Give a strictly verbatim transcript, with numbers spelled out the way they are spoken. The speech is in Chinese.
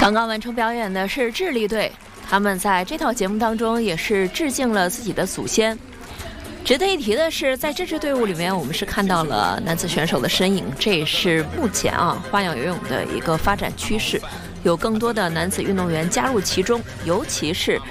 刚刚完成表演的是智利队，他们在这套节目当中也是致敬了自己的祖先。值得一提的是，在这支队伍里面，我们是看到了男子选手的身影，这也是目前啊花样游泳的一个发展趋势，有更多的男子运动员加入其中，尤其是